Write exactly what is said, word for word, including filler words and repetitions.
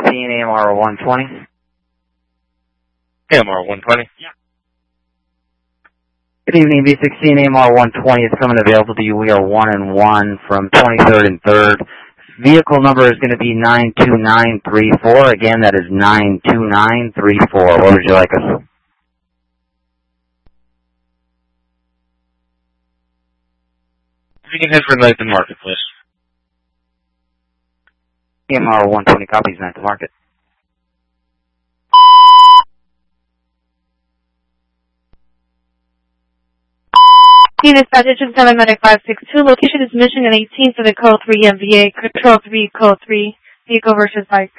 sixteen, A M R one twenty. A M R one twenty. Yeah. Good evening, V sixteen, A M R one twenty is coming available to you. We are one and one from twenty-third and third. Vehicle number is going to be nine two nine three four. Again, that is nine two nine three four. What would you like us? If you can hit for Ninth and Market, please. A M R one twenty copies, Ninth and Market. Unit Station seven medic five six two. Location is Mission and eighteen for the Code three M V A. Control three, Code three. Vehicle versus bike.